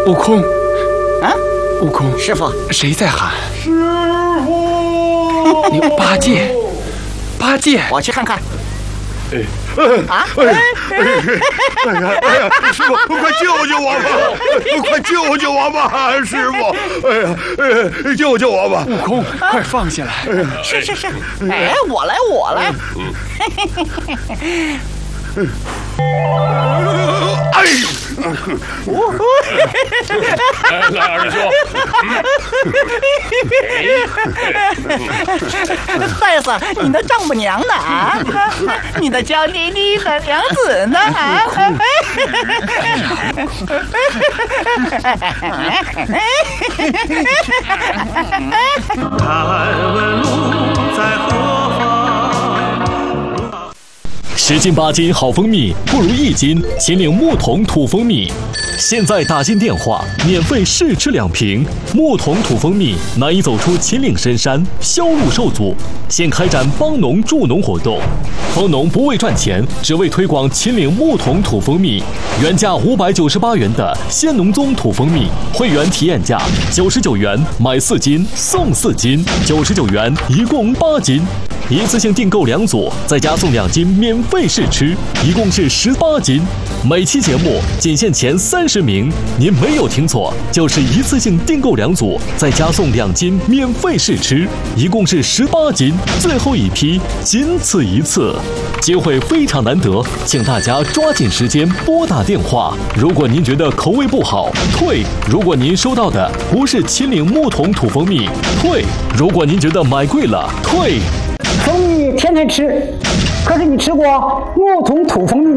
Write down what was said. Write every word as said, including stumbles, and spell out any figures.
悟空， 啊， 悟空， 师傅， 谁在喊？ 师傅， 你八戒，八戒， 我去看看。 哎， 啊！ 哎呀，哎呀，哎呀，师傅，快救救我吧！快救救我吧，师傅！哎呀，哎，救救我吧！ 悟空，快放下来！ 是是是，哎，我来，我来。 哎， 来，二师兄，带上你的丈母娘呢啊，你的娇滴滴的娘子呢啊。 敢问路在何方？ 十斤八斤好蜂蜜，不如一斤秦岭木桶土蜂蜜。现在打进电话，免费试吃两瓶木桶土蜂蜜，难以走出秦岭深山，销路受阻。现开展帮农助农活动，帮农不为赚钱，只为推广秦岭木桶土蜂蜜。原价五百九十八元的仙农宗土蜂蜜，会员体验价九十九元，买四斤送四斤，九十九元一共八斤。一次性订购两组，再加送两斤免费试吃，一共是十八斤。每期节目仅限前三十名，您没有听错，就是一次性订购两组，再加送两斤免费试吃，一共是十八斤。最后一批，仅此一次，机会非常难得，请大家抓紧时间拨打电话。如果您觉得口味不好，退；如果您收到的不是秦岭木桶土蜂蜜，退；如果您觉得买贵了，退。 蜂蜜天天吃，可是你吃过木桶土蜂蜜吗？